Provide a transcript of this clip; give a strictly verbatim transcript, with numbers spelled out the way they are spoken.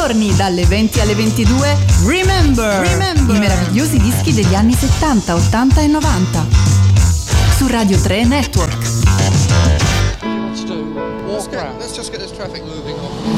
giorni dalle venti alle ventidue Remember, Remember i meravigliosi dischi degli anni settanta, ottanta e novanta su Radio tre Network. Let's do walk around. Let's just get this traffic moving on.